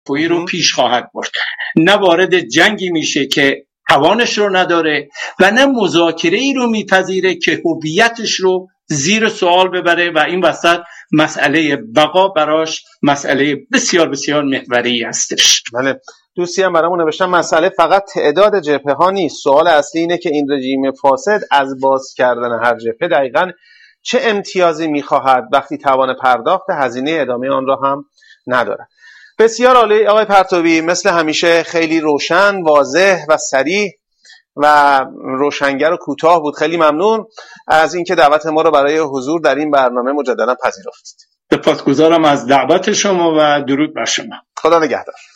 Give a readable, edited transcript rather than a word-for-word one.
توافقی رو پیش خواهد برد، نه وارد جنگی میشه که توانش رو نداره و نه مذاکره ای رو میپذیره که هویتش رو زیر سوال ببره و این وسط مسئله بقا براش مسئله بسیار بسیار محوری هستش. بله، دوستی هم برامون نوشتن مسئله فقط تعداد جبهه ها نیست، سوال اصلی اینه که این رژیم فاسد از باز کردن هر جبهه دقیقاً چه امتیازی میخواهد وقتی توان پرداخت هزینه ادامه آن را هم ندارد. بسیار عالی آقای پرتوی، مثل همیشه خیلی روشن، واضح و صریح و روشنگر و کوتاه بود. خیلی ممنون از اینکه دعوت ما رو برای حضور در این برنامه مجددا پذیرفتید. سپاسگزارم از دعوت شما و درود بر شما. خدا نگهدار.